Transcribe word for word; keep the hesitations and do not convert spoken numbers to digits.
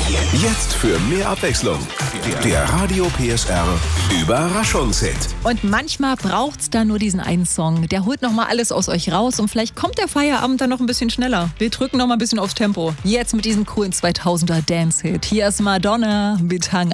Jetzt für mehr Abwechslung. Der Radio P S R Überraschungshit. Und manchmal braucht's da nur diesen einen Song. Der holt nochmal alles aus euch raus und vielleicht kommt der Feierabend dann noch ein bisschen schneller. Wir drücken nochmal ein bisschen aufs Tempo. Jetzt mit diesem coolen zweitausender Dance-Hit. Hier ist Madonna mit Hang